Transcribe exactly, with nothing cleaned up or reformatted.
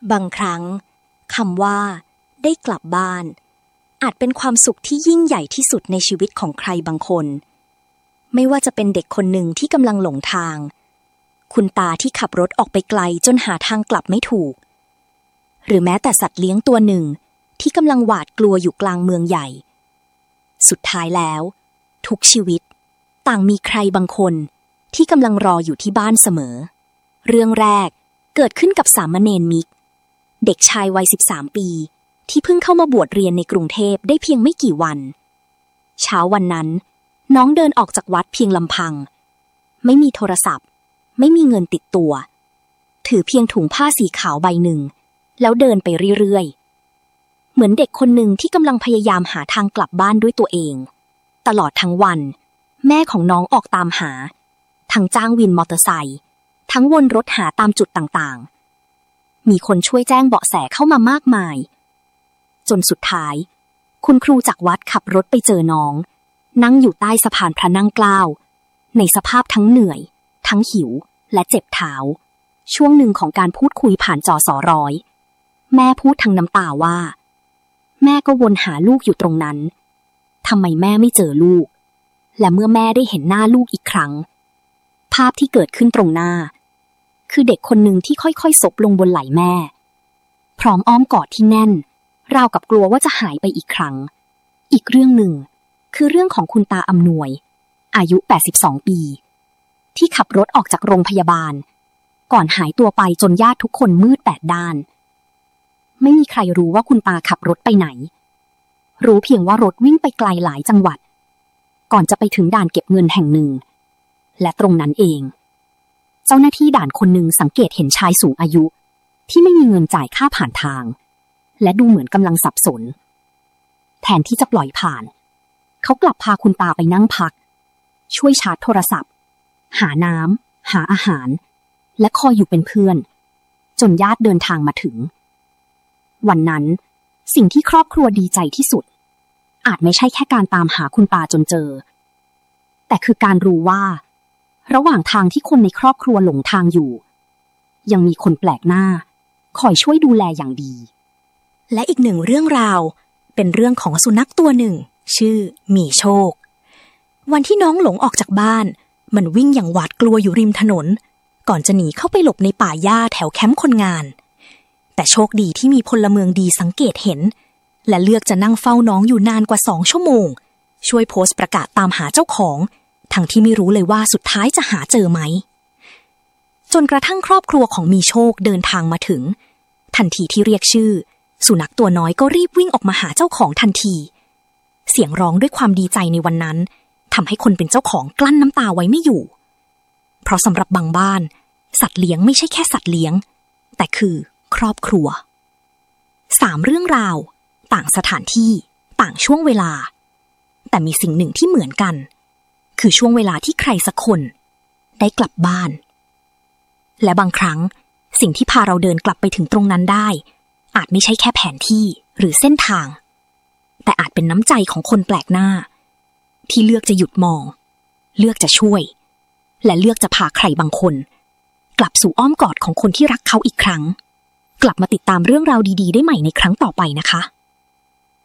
บางครั้งคำว่าได้กลับบ้านอาจเป็นความสุขที่ยิ่งใหญ่ที่สุดในชีวิตของใครบางคนไม่ว่าจะเป็นเด็กคนหนึ่งที่กำลังหลงทางคุณตาที่ขับรถออกไปไกลจนหาทางกลับไม่ถูกหรือแม้แต่สัตว์เลี้ยงตัวหนึ่งที่กำลังหวาดกลัวอยู่กลางเมืองใหญ่สุดท้ายแล้วทุกชีวิตต่างมีใครบางคนที่กำลังรออยู่ที่บ้านเสมอเรื่องแรกเกิดขึ้นกับสามเณรมิกเด็กชายวัยสิบสามปีที่เพิ่งเข้ามาบวชเรียนในกรุงเทพได้เพียงไม่กี่วันเช้าวันนั้นน้องเดินออกจากวัดเพียงลำพังไม่มีโทรศัพท์ไม่มีเงินติดตัวถือเพียงถุงผ้าสีขาวใบหนึ่งแล้วเดินไปเรื่อยๆเหมือนเด็กคนหนึ่งที่กำลังพยายามหาทางกลับบ้านด้วยตัวเองตลอดทั้งวันแม่ของน้องออกตามหาทั้งจ้างวินมอเตอร์ไซค์ทั้งวนรถหาตามจุดต่างๆมีคนช่วยแจ้งเบาะแสเข้ามามากมายจนสุดท้ายคุณครูจากวัดขับรถไปเจอน้องนั่งอยู่ใต้สะพานพระนั่งเกล้าในสภาพทั้งเหนื่อยทั้งหิวและเจ็บเท้าช่วงหนึ่งของการพูดคุยผ่านจอสอร้อยแม่พูดทั้งน้ำตาว่าแม่ก็วนหาลูกอยู่ตรงนั้นทำไมแม่ไม่เจอลูกและเมื่อแม่ได้เห็นหน้าลูกอีกครั้งภาพที่เกิดขึ้นตรงหน้าคือเด็กคนหนึ่งที่ค่อยๆซบลงบนไหล่แม่พร้อมอ้อมกอดที่แน่นราวกับกลัวว่าจะหายไปอีกครั้งอีกเรื่องหนึ่งคือเรื่องของคุณตาอำนวยอายุแปดสิบสองปีที่ขับรถออกจากโรงพยาบาลก่อนหายตัวไปจนญาติทุกคนมืดแปดด้านไม่มีใครรู้ว่าคุณตาขับรถไปไหนรู้เพียงว่ารถวิ่งไปไกลหลายจังหวัดก่อนจะไปถึงด่านเก็บเงินแห่งหนึ่งและตรงนั้นเองเจ้าหน้าที่ด่านคนหนึ่งสังเกตเห็นชายสูงอายุที่ไม่มีเงินจ่ายค่าผ่านทางและดูเหมือนกำลังสับสนแทนที่จะปล่อยผ่านเขากลับพาคุณตาไปนั่งพักช่วยชาร์จโทรศัพท์หาน้ำหาอาหารและคอยอยู่เป็นเพื่อนจนญาติเดินทางมาถึงวันนั้นสิ่งที่ครอบครัวดีใจที่สุดอาจไม่ใช่แค่การตามหาคุณตาจนเจอแต่คือการรู้ว่าระหว่างทางที่คนในครอบครัวหลงทางอยู่ยังมีคนแปลกหน้าคอยช่วยดูแลอย่างดีและอีกหนึ่งเรื่องราวเป็นเรื่องของสุนัขตัวหนึ่งชื่อหมีโชควันที่น้องหลงออกจากบ้านมันวิ่งอย่างหวาดกลัวอยู่ริมถนนก่อนจะหนีเข้าไปหลบในป่าหญ้าแถวแคมป์คนงานแต่โชคดีที่มีพลเมืองดีสังเกตเห็นและเลือกจะนั่งเฝ้าน้องอยู่นานกว่าสองชั่วโมงช่วยโพสต์ประกาศตามหาเจ้าของทั้งที่ไม่รู้เลยว่าสุดท้ายจะหาเจอไหมจนกระทั่งครอบครัวของมีโชคเดินทางมาถึงทันทีที่เรียกชื่อสุนัขตัวน้อยก็รีบวิ่งออกมาหาเจ้าของทันทีเสียงร้องด้วยความดีใจในวันนั้นทำให้คนเป็นเจ้าของกลั้นน้ำตาไว้ไม่อยู่เพราะสำหรับบางบ้านสัตว์เลี้ยงไม่ใช่แค่สัตว์เลี้ยงแต่คือครอบครัวสามเรื่องราวต่างสถานที่ต่างช่วงเวลาแต่มีสิ่งหนึ่งที่เหมือนกันคือช่วงเวลาที่ใครสักคนได้กลับบ้านและบางครั้งสิ่งที่พาเราเดินกลับไปถึงตรงนั้นได้อาจไม่ใช่แค่แผนที่หรือเส้นทางแต่อาจเป็นน้ำใจของคนแปลกหน้าที่เลือกจะหยุดมองเลือกจะช่วยและเลือกจะพาใครบางคนกลับสู่อ้อมกอดของคนที่รักเขาอีกครั้งกลับมาติดตามเรื่องราวดีๆได้ใหม่ในครั้งต่อไปนะคะ